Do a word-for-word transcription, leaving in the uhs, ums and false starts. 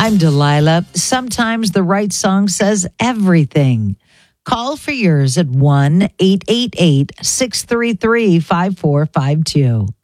I'm Delilah. Sometimes the right song says everything. Call for yours at one eight eight eight, six three three, five four five two.